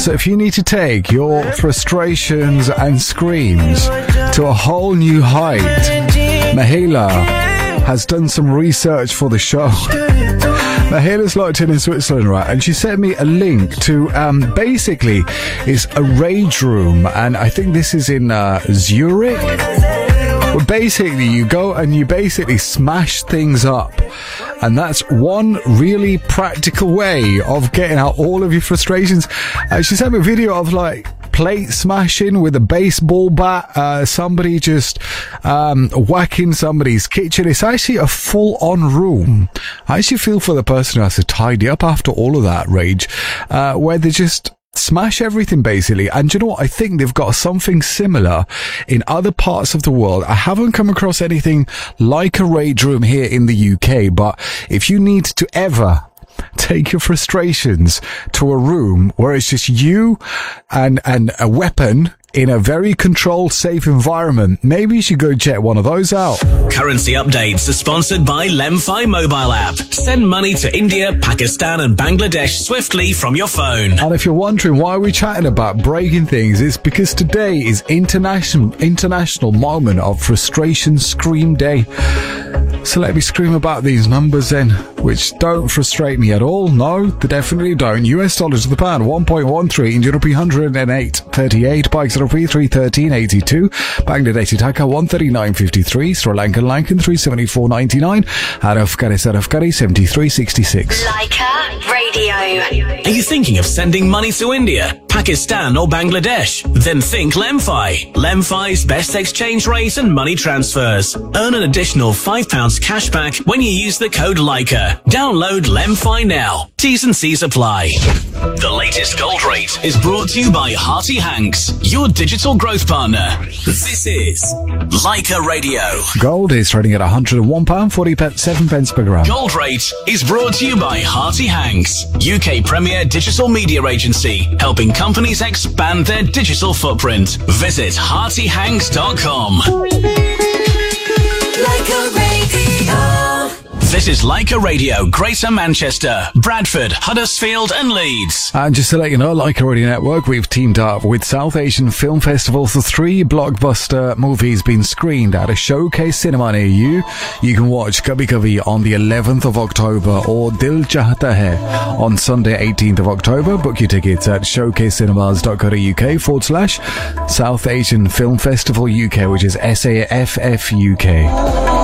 So if you need to take your frustrations and screams to a whole new height, Mahela has done some research for the show. Mahela's locked in Switzerland, right? And she sent me a link to, basically, it's a rage room. And I think this is in Zurich. Well, basically, you go and you basically smash things up. And that's one really practical way of getting out all of your frustrations. She sent me a video of, like, plate smashing with a baseball bat, somebody just whacking somebody's kitchen. It's actually a full-on room. I actually feel for the person who has to tidy up after all of that rage, where they just smash everything, basically. And you know what? I think they've got something similar in other parts of the world. I haven't come across anything like a rage room here in the UK, but if you need to ever take your frustrations to a room where it's just you and a weapon in a very controlled, safe environment, maybe you should go check one of those out. Currency updates are sponsored by Lemfi mobile app. Send money to India, Pakistan and Bangladesh swiftly from your phone. And if you're wondering why we're chatting about breaking things, it's because today is International Moment of Frustration Scream Day. So let me scream about these numbers then, which don't frustrate me at all. No, they definitely don't. US dollars to the pound, 1.13, Indian rupee 108.38, Pakistan rupee 313.82, Bangladeshi taka 139.53, Sri Lankan Lankan 374.99, and Afghanistan 73.66. Leica Radio. Are you thinking of sending money to India, Pakistan or Bangladesh? Then think Lemfi. Lemfi's best exchange rate and money transfers. Earn an additional £5 cash back when you use the code Leica. Download Lemfi now. T's and C's apply. The latest gold rate is brought to you by Hearty Hanks, your digital growth partner. This is Leica Radio. Gold is trading at £101.47 per gram. Gold rate is brought to you by Hearty Hanks, UK premier digital media agency, helping companies expand their digital footprint. Visit heartyhanks.com. Leica Radio. This is Leica Radio, Greater Manchester, Bradford, Huddersfield and Leeds. And just to let you know, Leica Radio Network, we've teamed up with South Asian Film Festival for 3 blockbuster movies being screened at a showcase cinema near you. You can watch Kabhi Kabhi on the 11th of October or Dil Chahta Hai on Sunday 18th of October. Book your tickets at showcasecinemas.co.uk/South Asian Film Festival UK, which is SAFF UK.